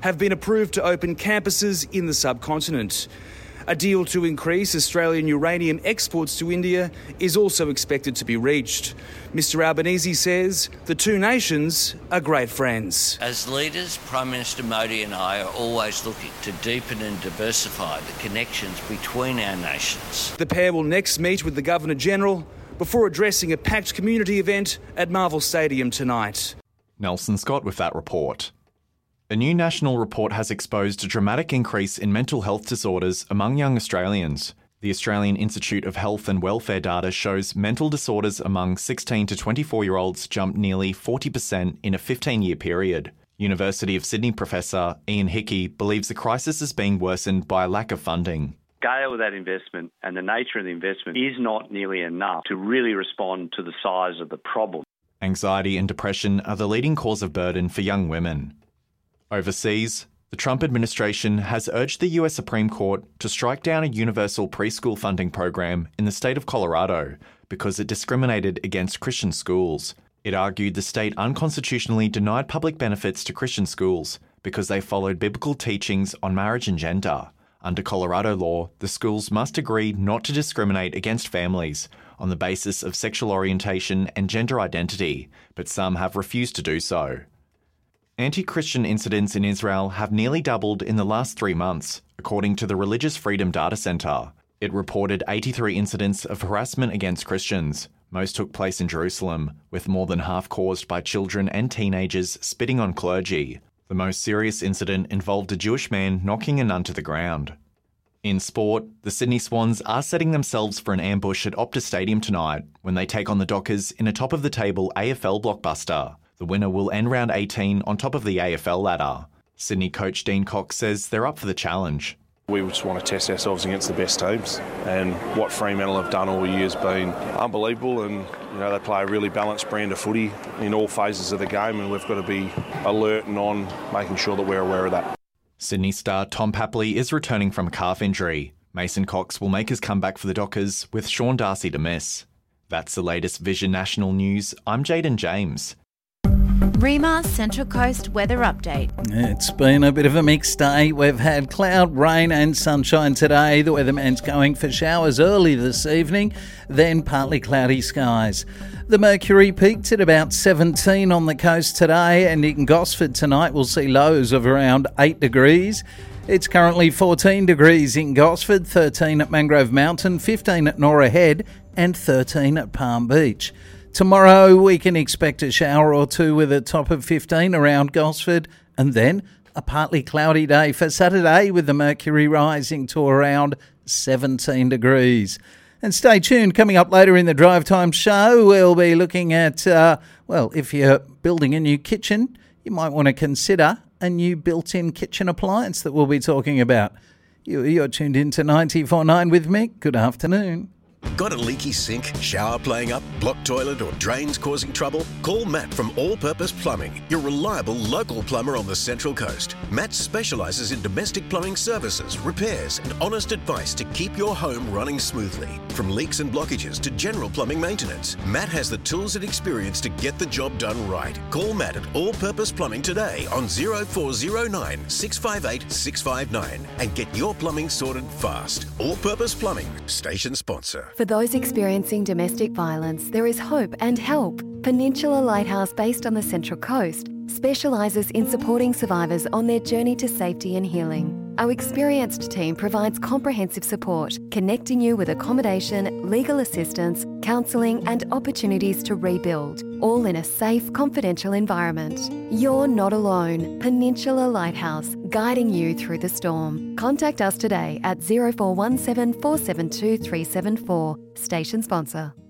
have been approved to open campuses in the subcontinent. A deal to increase Australian uranium exports to India is also expected to be reached. Mr Albanese says the two nations are great friends. As leaders, Prime Minister Modi and I are always looking to deepen and diversify the connections between our nations. The pair will next meet with the Governor-General before addressing a packed community event at Marvel Stadium tonight. Nelson Scott with that report. A new national report has exposed a dramatic increase in mental health disorders among young Australians. The Australian Institute of Health and Welfare data shows mental disorders among 16 to 24-year-olds jumped nearly 40% in a 15-year period. University of Sydney professor Ian Hickey believes the crisis is being worsened by a lack of funding. Scale of that investment and the nature of the investment is not nearly enough to really respond to the size of the problem. Anxiety and depression are the leading cause of burden for young women. Overseas, the Trump administration has urged the US Supreme Court to strike down a universal preschool funding program in the state of Colorado because it discriminated against Christian schools. It argued the state unconstitutionally denied public benefits to Christian schools because they followed biblical teachings on marriage and gender. Under Colorado law, the schools must agree not to discriminate against families on the basis of sexual orientation and gender identity, but some have refused to do so. Anti-Christian incidents in Israel have nearly doubled in the last 3 months, according to the Religious Freedom Data Centre. It reported 83 incidents of harassment against Christians. Most took place in Jerusalem, with more than half caused by children and teenagers spitting on clergy. The most serious incident involved a Jewish man knocking a nun to the ground. In sport, the Sydney Swans are setting themselves for an ambush at Optus Stadium tonight when they take on the Dockers in a top-of-the-table AFL blockbuster. The winner will end round 18 on top of the AFL ladder. Sydney coach Dean Cox says they're up for the challenge. We just want to test ourselves against the best teams, and what Fremantle have done all year has been unbelievable, and they play a really balanced brand of footy in all phases of the game, and we've got to be alert and on making sure that we're aware of that. Sydney star Tom Papley is returning from a calf injury. Mason Cox will make his comeback for the Dockers with Sean Darcy to miss. That's the latest Vision National News. I'm Jaden James. REMA Central Coast weather update. It's been a bit of a mixed day. We've had cloud, rain and sunshine today. The weatherman's going for showers early this evening, then partly cloudy skies. The mercury peaked at about 17 on the coast today, and in Gosford tonight we'll see lows of around 8 degrees. It's currently 14 degrees in Gosford, 13 at Mangrove Mountain, 15 at Norah Head and 13 at Palm Beach. Tomorrow we can expect a shower or two with a top of 15 around Gosford, and then a partly cloudy day for Saturday with the mercury rising to around 17 degrees. And stay tuned, coming up later in the Drive Time show, we'll be looking at, if you're building a new kitchen, you might want to consider a new built-in kitchen appliance that we'll be talking about. You're tuned in to 94.9 with me. Good afternoon. Got a leaky sink, shower playing up, blocked toilet or drains causing trouble? Call Matt from All Purpose Plumbing, your reliable local plumber on the Central Coast. Matt specialises in domestic plumbing services, repairs and honest advice to keep your home running smoothly. From leaks and blockages to general plumbing maintenance, Matt has the tools and experience to get the job done right. Call Matt at All Purpose Plumbing today on 0409 658 659 and get your plumbing sorted fast. All Purpose Plumbing, station sponsor. For those experiencing domestic violence, there is hope and help. Peninsula Lighthouse, based on the Central Coast, specialises in supporting survivors on their journey to safety and healing. Our experienced team provides comprehensive support, connecting you with accommodation, legal assistance, counselling and opportunities to rebuild, all in a safe, confidential environment. You're not alone. Peninsula Lighthouse, guiding you through the storm. Contact us today at 0417 472 374. Station sponsor.